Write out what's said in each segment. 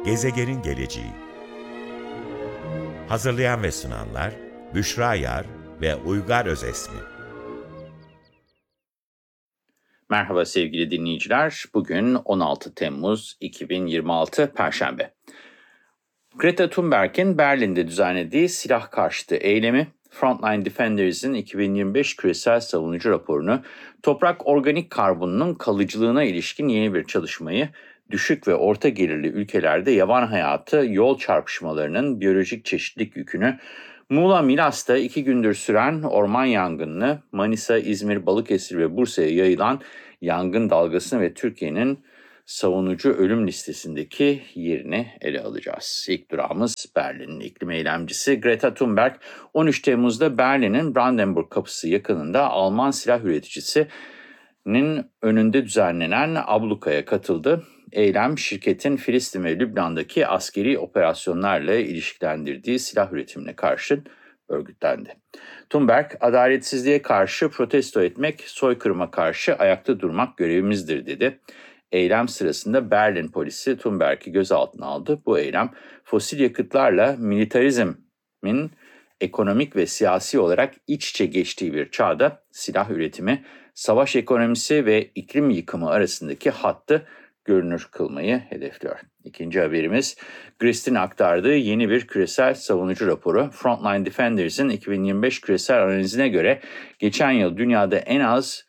Gezegenin geleceği. Hazırlayan ve sunanlar Büşra Yar ve Uygar Özesmi. Merhaba sevgili dinleyiciler. Bugün 16 Temmuz 2026 Perşembe. Greta Thunberg'in Berlin'de düzenlediği silah karşıtı eylemi, Frontline Defenders'in 2025 küresel savunucu raporunu, toprak organik karbonunun kalıcılığına ilişkin yeni bir çalışmayı, düşük ve orta gelirli ülkelerde yaban hayatı yol çarpışmalarının biyolojik çeşitlilik yükünü, Muğla Milas'ta 2 gündür süren orman yangınını, Manisa, İzmir, Balıkesir ve Bursa'ya yayılan yangın dalgasını ve Türkiye'nin savunucu ölüm listesindeki yerini ele alacağız. İlk durağımız Berlin'in iklim eylemcisi Greta Thunberg, 13 Temmuz'da Berlin'in Brandenburg Kapısı yakınında Alman silah üreticisinin önünde düzenlenen ablukaya katıldı. Eylem, şirketin Filistin ve Lübnan'daki askeri operasyonlarla ilişkilendirdiği silah üretimine karşı örgütlendi. Thunberg, adaletsizliğe karşı protesto etmek, soykırıma karşı ayakta durmak görevimizdir dedi. Eylem sırasında Berlin polisi Thunberg'i gözaltına aldı. Bu eylem, fosil yakıtlarla militarizmin ekonomik ve siyasi olarak iç içe geçtiği bir çağda silah üretimi, savaş ekonomisi ve iklim yıkımı arasındaki hattı görünür kılmayı hedefliyor. İkinci haberimiz, Grist'in aktardığı yeni bir küresel savunucu raporu. Frontline Defenders'in 2025 küresel analizine göre geçen yıl dünyada en az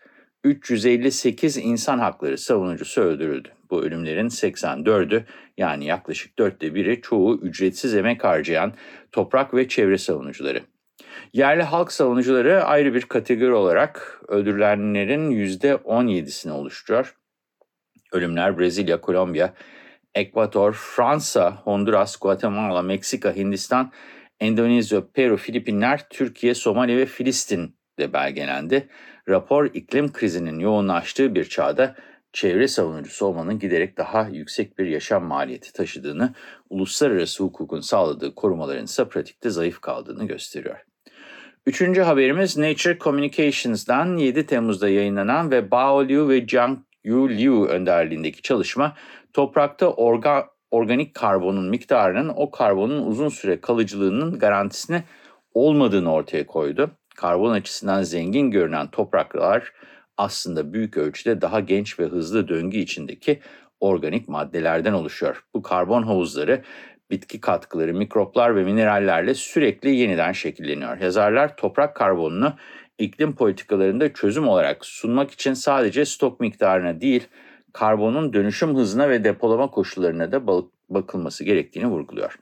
358 insan hakları savunucusu öldürüldü. Bu ölümlerin 84'ü, yani yaklaşık 1/4'ü çoğu ücretsiz emek harcayan toprak ve çevre savunucuları. Yerli halk savunucuları ayrı bir kategori olarak öldürülenlerin %17'sini oluşturuyor. Ölümler Brezilya, Kolombiya, Ekvador, Fransa, Honduras, Guatemala, Meksika, Hindistan, Endonezya, Peru, Filipinler, Türkiye, Somali ve Filistin'de belgelendi. Rapor, iklim krizinin yoğunlaştığı bir çağda çevre savunucusu olmanın giderek daha yüksek bir yaşam maliyeti taşıdığını, uluslararası hukukun sağladığı korumaların ise pratikte zayıf kaldığını gösteriyor. Üçüncü haberimiz Nature Communications'dan 7 Temmuz'da yayınlanan ve Bao Liu ve Jiang Yu Liu önderliğindeki çalışma, toprakta organik karbonun miktarının o karbonun uzun süre kalıcılığının garantisine olmadığını ortaya koydu. Karbon açısından zengin görünen topraklar aslında büyük ölçüde daha genç ve hızlı döngü içindeki organik maddelerden oluşuyor. Bu karbon havuzları, bitki katkıları, mikroplar ve minerallerle sürekli yeniden şekilleniyor. Yazarlar toprak karbonunu iklim politikalarında çözüm olarak sunmak için sadece stok miktarına değil, karbonun dönüşüm hızına ve depolama koşullarına da bakılması gerektiğini vurguluyor.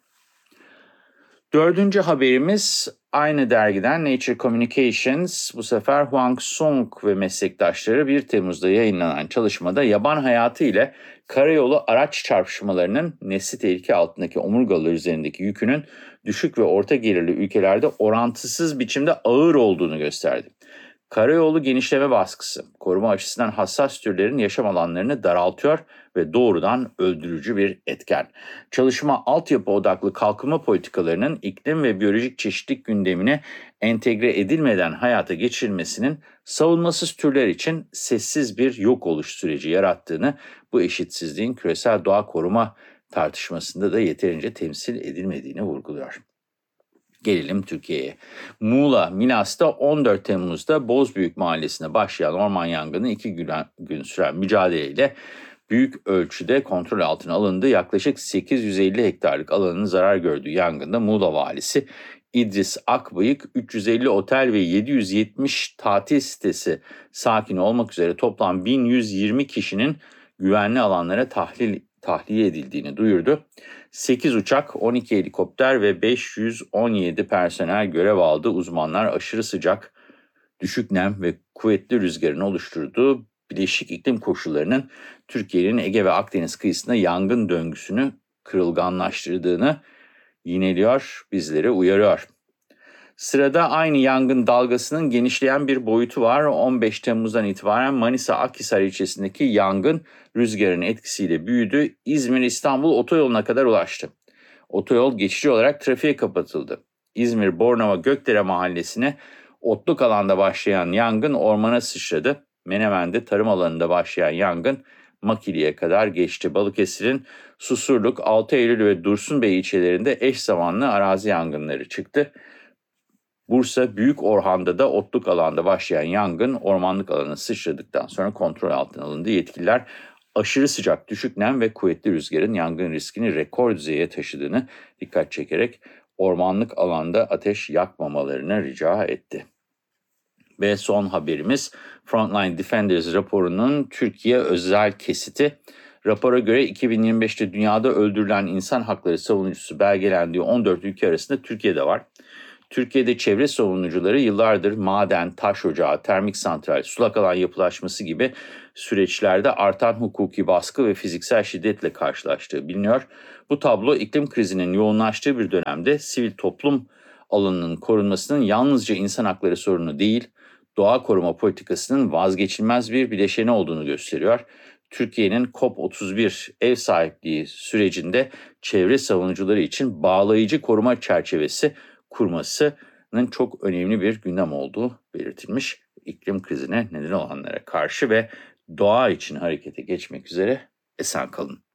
Dördüncü haberimiz aynı dergiden Nature Communications, bu sefer Huang Song ve meslektaşları 1 Temmuz'da yayınlanan çalışmada yaban hayatı ile karayolu araç çarpışmalarının nesli tehlike altındaki omurgalar üzerindeki yükünün düşük ve orta gelirli ülkelerde orantısız biçimde ağır olduğunu gösterdi. Karayolu genişleme baskısı, koruma açısından hassas türlerin yaşam alanlarını daraltıyor ve doğrudan öldürücü bir etken. Çalışma, altyapı odaklı kalkınma politikalarının iklim ve biyolojik çeşitlilik gündemine entegre edilmeden hayata geçirilmesinin savunmasız türler için sessiz bir yok oluş süreci yarattığını, bu eşitsizliğin küresel doğa koruma tartışmasında da yeterince temsil edilmediğini vurguluyor. Gelelim Türkiye'ye. Muğla, Milas'ta 14 Temmuz'da Bozbüyük Mahallesi'nde başlayan orman yangını 2 gün süren mücadeleyle büyük ölçüde kontrol altına alındı. Yaklaşık 850 hektarlık alanın zarar gördüğü yangında Muğla Valisi İdris Akbıyık, 350 otel ve 770 tatil sitesi sakini olmak üzere toplam 1120 kişinin güvenli alanlara tahliye edildiğini duyurdu. 8 uçak, 12 helikopter ve 517 personel görev aldı. Uzmanlar aşırı sıcak, düşük nem ve kuvvetli rüzgarın oluşturduğu bileşik iklim koşullarının Türkiye'nin Ege ve Akdeniz kıyısında yangın döngüsünü kırılganlaştırdığını yineliyor, bizleri uyarıyor. Sırada aynı yangın dalgasının genişleyen bir boyutu var. 15 Temmuz'dan itibaren Manisa Akhisar ilçesindeki yangın rüzgarın etkisiyle büyüdü. İzmir-İstanbul otoyoluna kadar ulaştı. Otoyol geçici olarak trafiğe kapatıldı. İzmir-Bornova-Gökdere mahallesine otluk alanda başlayan yangın ormana sıçradı. Menemen'de tarım alanında başlayan yangın Makili'ye kadar geçti. Balıkesir'in Susurluk, 6 Eylül ve Dursunbey ilçelerinde eş zamanlı arazi yangınları çıktı. Bursa Büyükorhan'da da otluk alanda başlayan yangın ormanlık alana sıçradıktan sonra kontrol altına alındı. Yetkililer aşırı sıcak, düşük nem ve kuvvetli rüzgarın yangın riskini rekor düzeye taşıdığını dikkat çekerek ormanlık alanda ateş yakmamalarını rica etti. Ve son haberimiz Frontline Defenders raporunun Türkiye özel kesiti. Rapora göre 2025'te dünyada öldürülen insan hakları savunucusu belgelendiği 14 ülke arasında Türkiye'de var. Türkiye'de çevre savunucuları yıllardır maden, taş ocağı, termik santral, sulak alan yapılaşması gibi süreçlerde artan hukuki baskı ve fiziksel şiddetle karşılaştığı biliniyor. Bu tablo iklim krizinin yoğunlaştığı bir dönemde sivil toplum alanının korunmasının yalnızca insan hakları sorunu değil, doğa koruma politikasının vazgeçilmez bir bileşeni olduğunu gösteriyor. Türkiye'nin COP31 ev sahipliği sürecinde çevre savunucuları için bağlayıcı koruma çerçevesi kurmasının çok önemli bir gündem olduğu belirtilmiş. İklim krizine neden olanlara karşı ve doğa için harekete geçmek üzere esen kalın.